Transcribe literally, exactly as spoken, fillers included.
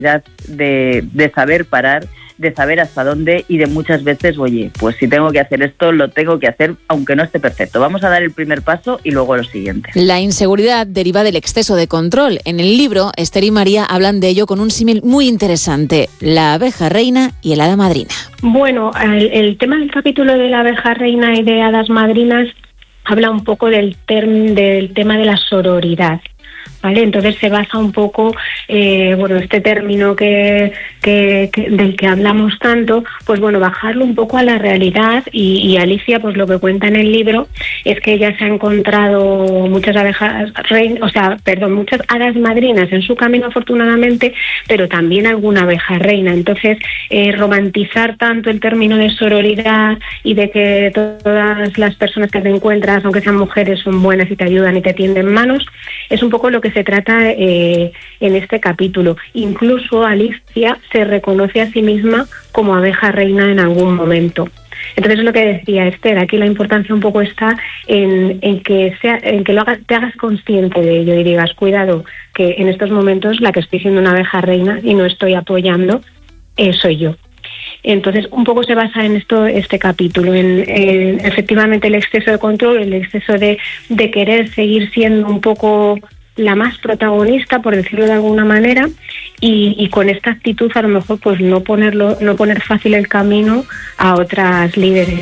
de, de saber parar, de saber hasta dónde y de muchas veces, oye, pues si tengo que hacer esto, lo tengo que hacer aunque no esté perfecto. Vamos a dar el primer paso y luego lo siguiente. La inseguridad deriva del exceso de control. En el libro, Esther y María hablan de ello con un símil muy interesante: la abeja reina y el hada madrina. Bueno, el, el tema del capítulo de la abeja reina y de hadas madrinas habla un poco del, term, del tema de la sororidad. ¿Vale? Entonces se basa un poco, eh, bueno, este término que, que, que del que hablamos tanto, pues bueno, bajarlo un poco a la realidad y, y Alicia, pues lo que cuenta en el libro es que ella se ha encontrado muchas abejas reinas, o sea, perdón, muchas hadas madrinas en su camino afortunadamente, pero también alguna abeja reina. Entonces, eh, romantizar tanto el término de sororidad y de que todas las personas que te encuentras, aunque sean mujeres, son buenas y te ayudan y te tienden manos, es un poco lo que se trata eh, en este capítulo. Incluso Alicia se reconoce a sí misma como abeja reina en algún momento. Entonces es lo que decía Esther, aquí la importancia un poco está en, en que sea, en que lo hagas, te hagas consciente de ello y digas, cuidado, que en estos momentos la que estoy siendo una abeja reina y no estoy apoyando, eh, soy yo. Entonces, un poco se basa en esto este capítulo, en, en efectivamente el exceso de control, el exceso de, de querer seguir siendo un poco la más protagonista, por decirlo de alguna manera, y, y con esta actitud a lo mejor pues no ponerlo, no poner fácil el camino a otras líderes.